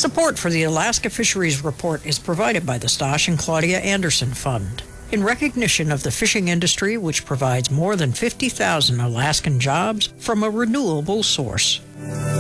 Support for the Alaska Fisheries Report is provided by the Stosh and Claudia Anderson Fund, in recognition of the fishing industry, which provides more than 50,000 Alaskan jobs from a renewable source.